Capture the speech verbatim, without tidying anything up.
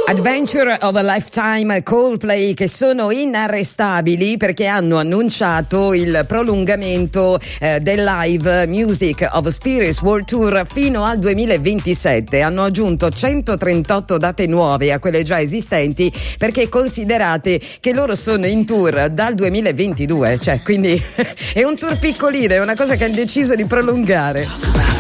Adventure of a Lifetime, Coldplay, che sono inarrestabili perché hanno annunciato il prolungamento eh, del Live Music of Spirits World Tour fino al duemilaventisette. Hanno aggiunto centotrentotto date nuove a quelle già esistenti, perché considerate che loro sono in tour dal duemilaventidue, cioè quindi è un tour piccolino, è una cosa che hanno deciso di prolungare.